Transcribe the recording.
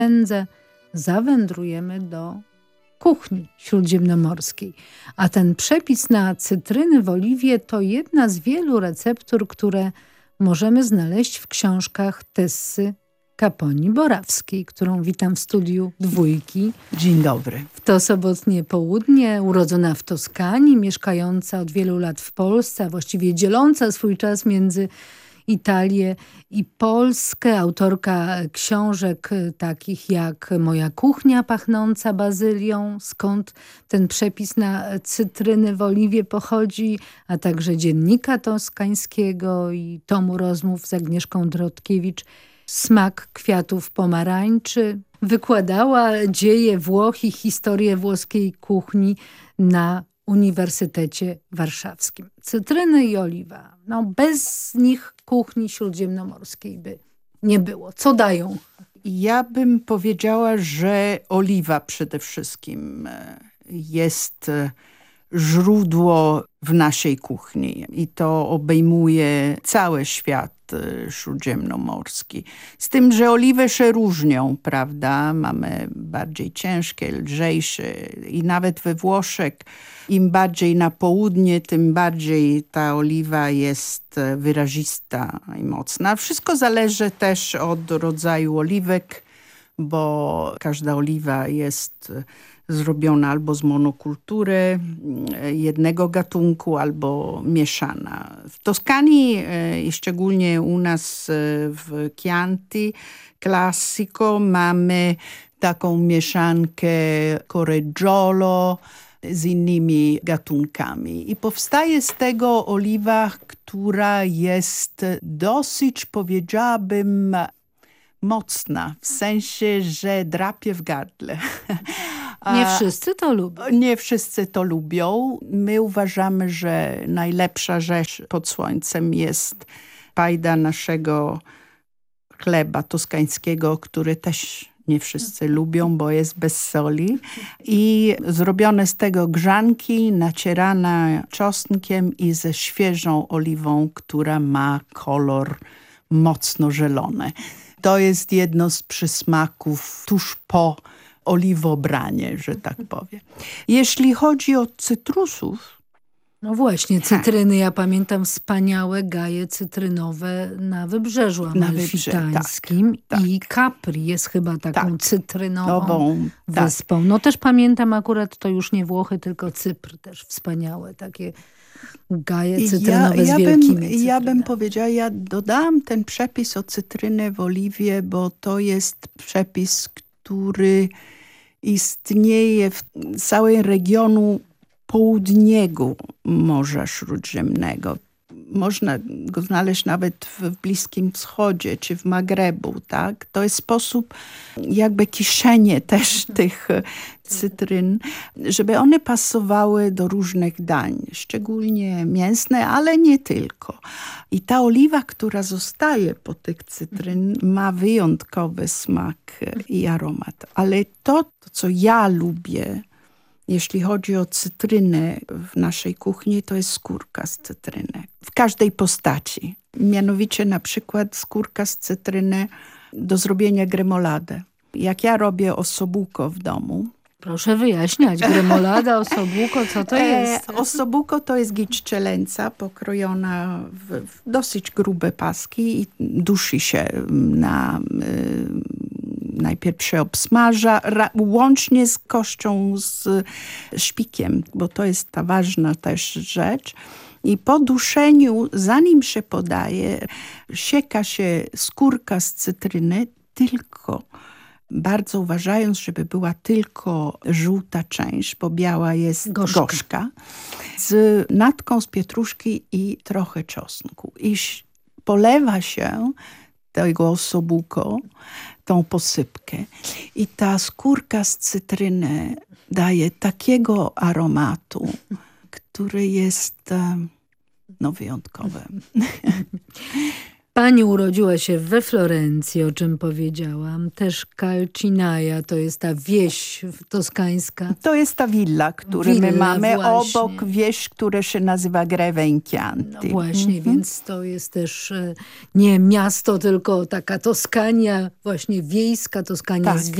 pędze zawędrujemy do kuchni śródziemnomorskiej. A ten przepis na cytryny w oliwie to jedna z wielu receptur, które możemy znaleźć w książkach Tessy Caponi-Borawskiej, którą witam w studiu Dwójki. Dzień dobry. W to sobotnie południe, urodzona w Toskanii, mieszkająca od wielu lat w Polsce, a właściwie dzieląca swój czas między Italię i Polskę, autorka książek takich jak Moja kuchnia pachnąca bazylią, skąd ten przepis na cytryny w oliwie pochodzi, a także Dziennika Toskańskiego i tomu rozmów z Agnieszką Drodkiewicz Smak kwiatów pomarańczy. Wykładała dzieje Włoch i historię włoskiej kuchni na Uniwersytecie Warszawskim. Cytryny i oliwa. Bez nich kuchni śródziemnomorskiej by nie było. Co dają? Ja bym powiedziała, że oliwa przede wszystkim jest źródło w naszej kuchni i to obejmuje cały świat śródziemnomorski. Z tym, że oliwy się różnią, prawda? Mamy bardziej ciężkie, lżejsze i nawet we Włoszech im bardziej na południe, tym bardziej ta oliwa jest wyrazista i mocna. Wszystko zależy też od rodzaju oliwek, bo każda oliwa jest zrobiona albo z monokultury jednego gatunku, albo mieszana. W Toskanii i szczególnie u nas w Chianti Classico mamy taką mieszankę Coreggiolo z innymi gatunkami. I powstaje z tego oliwa, która jest dosyć, powiedziałabym, mocna, w sensie, że drapie w gardle. Nie wszyscy to lubią. Nie wszyscy to lubią. My uważamy, że najlepsza rzecz pod słońcem jest pajda naszego chleba toskańskiego, który też nie wszyscy lubią, bo jest bez soli. I zrobione z tego grzanki, nacierana czosnkiem i ze świeżą oliwą, która ma kolor mocno zielony. To jest jedno z przysmaków tuż po oliwobranie, że tak powiem. Jeśli chodzi o cytrusów, no właśnie, cytryny. Ja pamiętam wspaniałe gaje cytrynowe na Wybrzeżu Amalfitańskim. Tak. I Capri jest chyba taką cytrynową wyspą. Tak. No też pamiętam akurat, to już nie Włochy, tylko Cypr też wspaniałe takie gaje cytrynowe z wielkimi cytrynami. Ja bym powiedziała, ja dodałam ten przepis o cytrynie w oliwie, bo to jest przepis, który istnieje w całym regionu południego Morza Śródziemnego. Można go znaleźć nawet w Bliskim Wschodzie czy w Magrebu, tak? To jest sposób jakby kiszenie też tych cytryn, żeby one pasowały do różnych dań, szczególnie mięsne, ale nie tylko. I ta oliwa, która zostaje po tych cytryn, ma wyjątkowy smak i aromat. Ale to, co ja lubię, jeśli chodzi o cytrynę w naszej kuchni, to jest skórka z cytryny. W każdej postaci. Mianowicie na przykład skórka z cytryny do zrobienia gremolady. Jak ja robię ossobuco w domu. Proszę wyjaśniać. Gremolada, ossobuco, co to jest? Ossobuco to jest giccielęca pokrojona w dosyć grube paski i dusi się najpierw się obsmaża, łącznie z kością, z szpikiem, bo to jest ta ważna też rzecz. I po duszeniu, zanim się podaje, sieka się skórka z cytryny, tylko bardzo uważając, żeby była tylko żółta część, bo biała jest gorzka, z natką z pietruszki i trochę czosnku. I polewa się tego ossobuco, tą posypkę. I ta skórka z cytryny daje takiego aromatu, który jest wyjątkowy. Pani urodziła się we Florencji, o czym powiedziałam. Też Calcinaia, to jest ta wieś toskańska. To jest ta willa, którą my mamy właśnie. obok wieś, która się nazywa Greve in Chianti. No właśnie, więc to jest też nie miasto, tylko taka Toskania, właśnie wiejska Toskania Tak. z